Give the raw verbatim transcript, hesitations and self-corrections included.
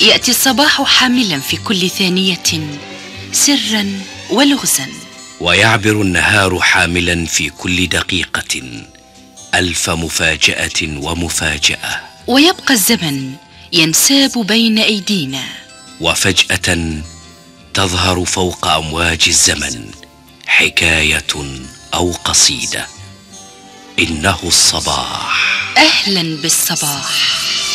يأتي الصباح حاملا في كل ثانية سرا ولغزا، ويعبر النهار حاملا في كل دقيقة ألف مفاجأة ومفاجأة، ويبقى الزمن ينساب بين أيدينا، وفجأة تظهر فوق أمواج الزمن حكاية أو قصيدة. إنه الصباح. أهلا بالصباح.